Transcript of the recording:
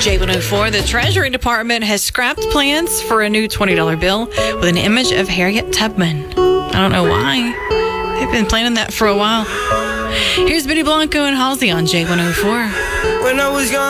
J104, the Treasury Department has scrapped plans for a new $20 bill with an image of Harriet Tubman. I don't know why. They've been planning that for a while. Here's Benny Blanco and Halsey on J104. When I was young.